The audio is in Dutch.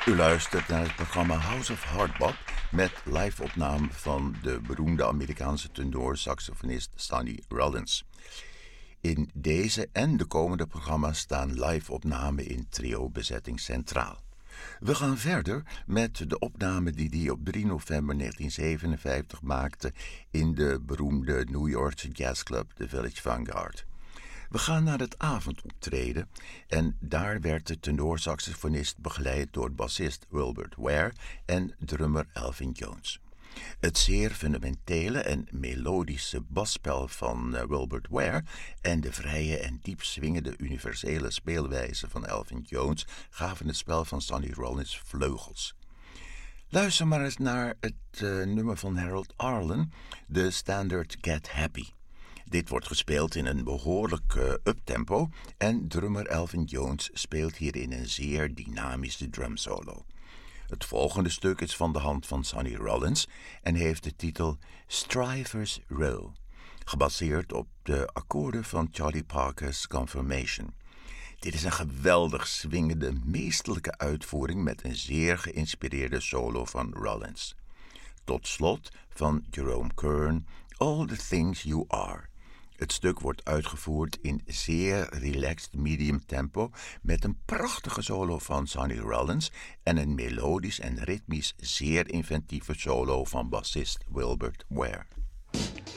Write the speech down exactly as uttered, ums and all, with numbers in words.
U luistert naar het programma House of Hardbop met live-opname van de beroemde Amerikaanse tenorsaxofonist Sonny Rollins. In deze en de komende programma's staan live-opnamen in trio-bezetting centraal. We gaan verder met de opname die hij op drie november negentien zevenenvijftig maakte in de beroemde New Yorkse jazzclub The Village Vanguard. We gaan naar het avondoptreden en daar werd de tenorsaxofonist begeleid door bassist Wilbert Ware en drummer Elvin Jones. Het zeer fundamentele en melodische basspel van uh, Wilbert Ware en de vrije en diep swingende universele speelwijze van Elvin Jones gaven het spel van Sonny Rollins vleugels. Luister maar eens naar het uh, nummer van Harold Arlen, de standard Get Happy. Dit wordt gespeeld in een behoorlijk uh, uptempo en drummer Elvin Jones speelt hierin een zeer dynamische drumsolo. Het volgende stuk is van de hand van Sonny Rollins en heeft de titel Strivers Row, gebaseerd op de akkoorden van Charlie Parker's Confirmation. Dit is een geweldig swingende, meesterlijke uitvoering met een zeer geïnspireerde solo van Rollins. Tot slot van Jerome Kern, All the Things You Are. Het stuk wordt uitgevoerd in zeer relaxed medium tempo met een prachtige solo van Sonny Rollins en een melodisch en ritmisch zeer inventieve solo van bassist Wilbert Ware.